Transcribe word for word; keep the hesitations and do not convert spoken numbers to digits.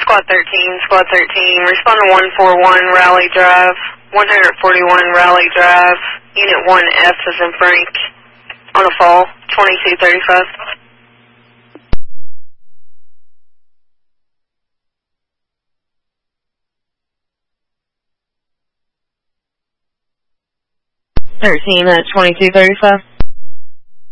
Squad thirteen, Squad thirteen, respond to one four one Raleigh Drive, one forty-one Raleigh Drive, Unit one F is in Frank, on a fall, twenty-two thirty-five. thirteen at twenty-two thirty-five.